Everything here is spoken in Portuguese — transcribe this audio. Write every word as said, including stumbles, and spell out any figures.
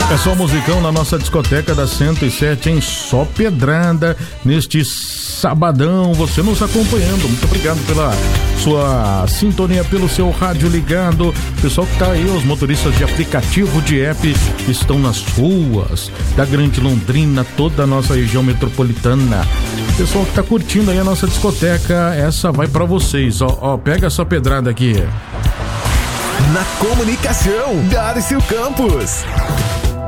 É só musicão na nossa discoteca da cento e sete em Só Pedrada, neste sabadão, você nos acompanhando. Muito obrigado pela sua sintonia, pelo seu rádio ligado. Pessoal que tá aí, os motoristas de aplicativo de app que estão nas ruas da Grande Londrina, toda a nossa região metropolitana. Pessoal que tá curtindo aí a nossa discoteca, essa vai pra vocês, ó, ó, pega essa pedrada aqui. Na comunicação, Darcy Campos.